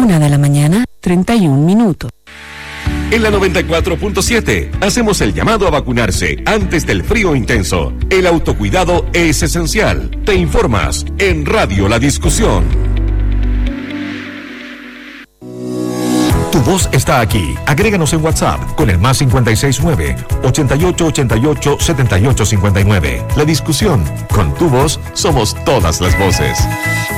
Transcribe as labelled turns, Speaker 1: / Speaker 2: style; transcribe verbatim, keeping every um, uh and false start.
Speaker 1: Una de la mañana, treinta y un minutos.
Speaker 2: En la noventa y cuatro punto siete hacemos el llamado a vacunarse antes del frío intenso. El autocuidado es esencial. Te informas en Radio La Discusión. Tu voz está aquí. Agréganos en WhatsApp con el más cinco seis nueve, ocho ocho ocho ocho, siete ocho cinco nueve. La Discusión. Con tu voz somos todas las voces.